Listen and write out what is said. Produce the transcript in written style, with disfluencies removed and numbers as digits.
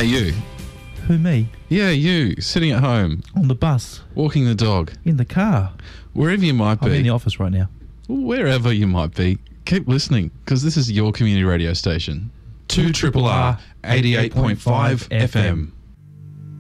Hey, you. Who, me? Yeah, you. Sitting at home. On the bus. Walking the dog. In the car. Wherever you might be. I'm in the office right now. Wherever you might be. Keep listening, because this is your community radio station. 2RRR 88.5 FM.